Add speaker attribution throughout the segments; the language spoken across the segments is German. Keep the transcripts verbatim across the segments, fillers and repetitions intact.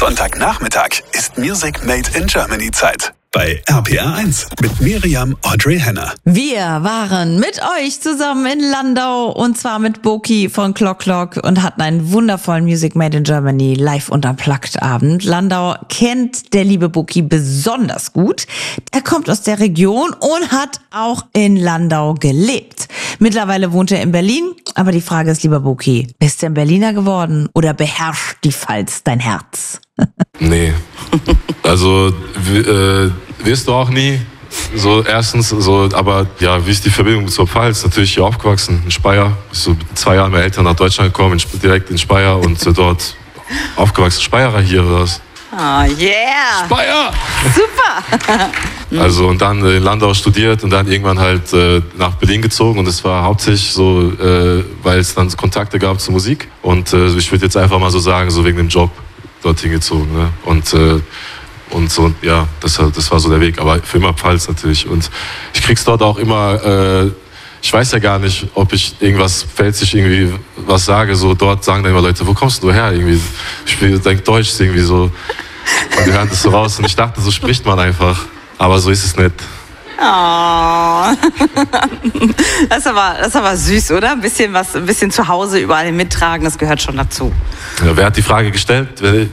Speaker 1: Sonntagnachmittag ist Music Made in Germany Zeit. Bei R P R eins mit Miriam Audrey Henner.
Speaker 2: Wir waren mit euch zusammen in Landau und zwar mit Boki von Clock Clock und hatten einen wundervollen Music Made in Germany live und unplugged Abend. Landau kennt der liebe Boki besonders gut. Er kommt aus der Region und hat auch in Landau gelebt. Mittlerweile wohnt er in Berlin, aber die Frage ist, lieber Boki, bist du ein Berliner geworden oder beherrscht die Pfalz dein Herz?
Speaker 3: Nee, also äh, wirst du auch nie. So erstens, so, aber ja, wie ist die Verbindung zur Pfalz? Natürlich hier aufgewachsen in Speyer. So zwei Jahre mit Eltern nach Deutschland gekommen, in, direkt in Speyer und äh, dort aufgewachsen. Speyerer hier oder was?
Speaker 2: Oh yeah!
Speaker 3: Speyer!
Speaker 2: Super!
Speaker 3: Also und dann in Landau studiert und dann irgendwann halt äh, nach Berlin gezogen und es war hauptsächlich so, äh, weil es dann Kontakte gab zur Musik und äh, ich würde jetzt einfach mal so sagen, so wegen dem Job dorthin gezogen, ne? Und äh, und so, ja, das, das war so der Weg, aber für immer Pfalz natürlich und ich krieg's dort auch immer, äh, ich weiß ja gar nicht, ob ich irgendwas pfälzisch irgendwie was sage, so dort sagen dann immer Leute, wo kommst du her irgendwie, ich denke Deutsch ist irgendwie so und die hören das so raus und ich dachte, so spricht man einfach, aber so ist es nicht.
Speaker 2: Oh. Das ist aber, das ist aber süß, oder? Ein bisschen was, ein bisschen zu Hause überall mittragen, das gehört schon dazu.
Speaker 3: Ja, wer hat die Frage gestellt?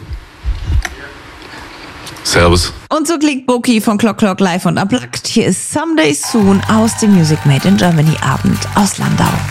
Speaker 3: Servus.
Speaker 2: Und so klingt Boki von Clock Clock live und unplugged. Hier ist Someday Soon aus dem Music Made in Germany Abend aus Landau.